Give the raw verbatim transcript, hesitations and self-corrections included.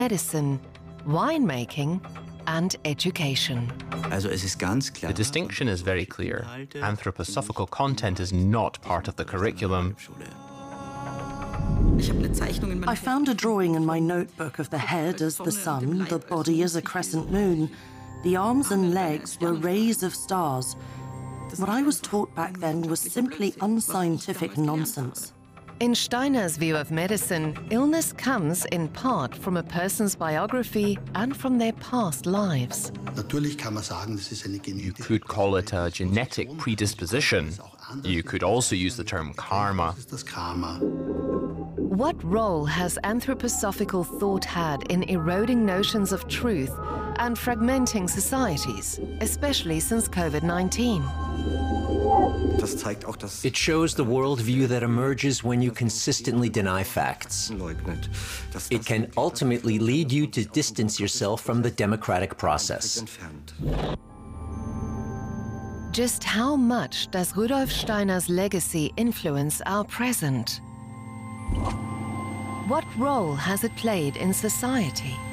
medicine, winemaking, and education. The distinction is very clear. Anthroposophical content is not part of the curriculum. I found a drawing in my notebook of the head as the sun, the body as a crescent moon. The arms and legs were rays of stars. What I was taught back then was simply unscientific nonsense. In Steiner's view of medicine, illness comes in part from a person's biography and from their past lives. You could call it a genetic predisposition. You could also use the term karma. What role has anthroposophical thought had in eroding notions of truth and fragmenting societies, especially since COVID nineteen? It shows the worldview that emerges when you consistently deny facts. It can ultimately lead you to distance yourself from the democratic process. Just how much does Rudolf Steiner's legacy influence our present? What role has it played in society?